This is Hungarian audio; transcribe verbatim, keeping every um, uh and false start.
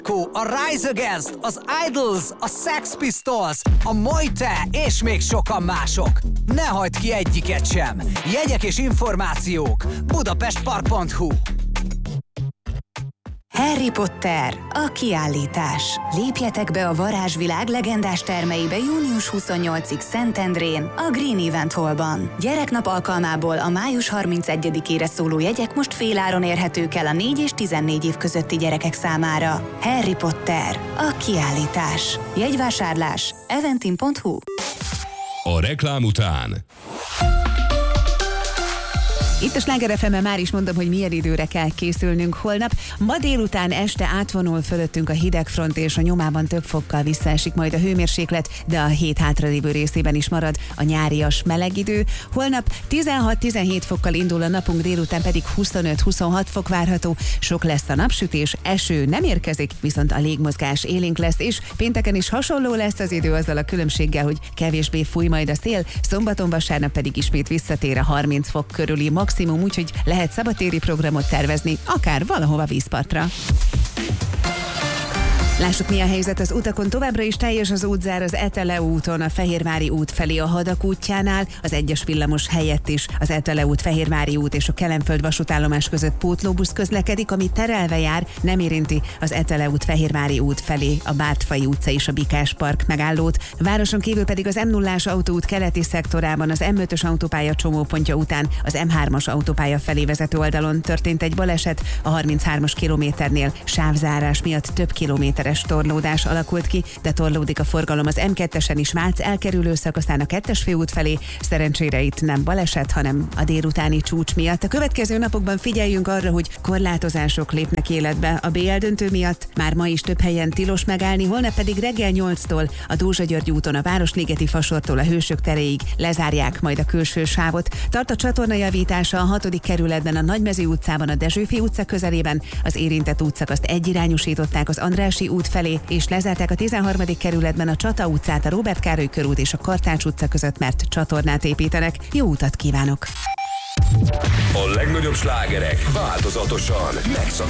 A Rise Against, az Idols, a Sex Pistols, a Mojte és még sokan mások. Ne hagyd ki egyiket sem. Jegyek és információk budapestpark pont hu. Harry Potter, a kiállítás. Lépjetek be a varázsvilág legendás termeibe június huszonnyolcadikáig Szentendrén, a Green Event Hallban. Gyereknap alkalmából a május harmincegyedikére szóló jegyek most féláron érhetők el a négy és tizennégy év közötti gyerekek számára. Harry Potter, a kiállítás. Jegyvásárlás eventim pont hu. A reklám után. Itt a Sláger ef emen már is mondom, hogy milyen időre kell készülnünk holnap. Ma délután este átvonul fölöttünk a hidegfront, és a nyomában több fokkal visszaesik majd a hőmérséklet, de a hét hátralévő részében is marad a nyárias meleg idő. Holnap tizenhat-tizenhét fokkal indul a napunk, délután pedig huszonöt-huszonhat fok várható. Sok lesz a napsütés, eső nem érkezik, viszont a légmozgás élénk lesz, és pénteken is hasonló lesz az idő, azzal a különbséggel, hogy kevésbé fúj majd a szél, szombaton, vasárnap pedig ismét visszatér a harminc fok körüli maximum, úgyhogy lehet szabadtéri programot tervezni, akár valahova vízpartra. Lássuk, mi a helyzet az utakon. Továbbra is teljes az útzár az Etele úton, a Fehérvári út felé a Hadak útjánál, az egyes villamos helyett is az Etele út, Fehérvári út és a Kelenföld vasútállomás között pótlóbusz közlekedik, ami terelve jár, nem érinti az Etele út, Fehérvári út felé a Bártfai utca és a Bikás park megállót. Városon kívül pedig az em nullás autóút keleti szektorában az em ötös autópálya csomópontja után az em hármas autópálya felé vezető oldalon történt egy baleset, a harminchárom kilométernél sávzárás miatt több kilométeres torlódás alakult ki, de torlódik a forgalom az em kettesen is Vác elkerülő szakaszán a kettes főút felé. Szerencsére itt nem baleset, hanem a délutáni csúcs miatt. A következő napokban figyeljünk arra, hogy korlátozások lépnek életbe a bé el döntő miatt. Már ma is több helyen tilos megállni, holnap pedig reggel nyolctól a Dózsa-György úton a Városligeti Fasortól a Hősök teréig lezárják majd a külső sávot. Tart a csatornajavítása a hatodik kerületben, a Nagymező utcában, a Dezsőfi utca közelében. Az érintett útszakaszt egyirányosították az Andrássy út felé, és lezárták a tizenharmadik kerületben a Csata utcát, a Róbert Károly körút és a Kartács utca között, mert csatornát építenek. Jó utat kívánok! A legnagyobb slágerek változatosan megszakítják